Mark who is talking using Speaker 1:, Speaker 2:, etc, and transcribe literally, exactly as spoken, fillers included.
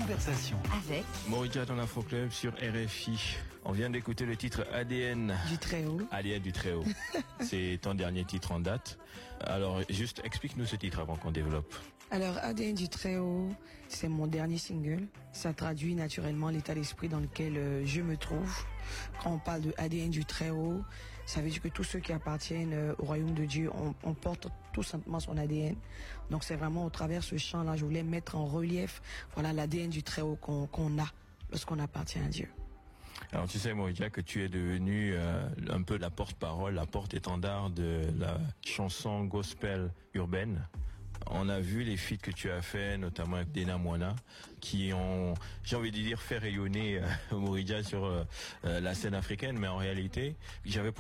Speaker 1: conversation.
Speaker 2: Avec
Speaker 3: Morita dans l'Afro Club sur R F I. On vient d'écouter le titre A D N.
Speaker 4: Du Très-Haut.
Speaker 3: A D N du Très-Haut. C'est ton dernier titre en date. Alors, juste explique-nous ce titre avant qu'on développe.
Speaker 4: Alors, A D N du Très-Haut, c'est mon dernier single. Ça traduit naturellement l'état d'esprit dans lequel euh, je me trouve. Quand on parle de A D N du Très-Haut, ça veut dire que tous ceux qui appartiennent euh, au royaume de Dieu, on, on porte tout simplement son A D N. Donc c'est vraiment au travers de ce chant-là, je voulais mettre en relief, voilà, l'A D N du Très-Haut qu'on qu'on a lorsqu'on appartient à Dieu.
Speaker 3: Alors tu sais Morita que tu es devenu euh, un peu la porte-parole, la porte-étendard de la chanson gospel urbaine. On a vu les feats que tu as fait, notamment avec Dena Moana, qui ont, j'ai envie de dire, fait rayonner euh, Morita sur euh, la scène africaine, mais en réalité, j'avais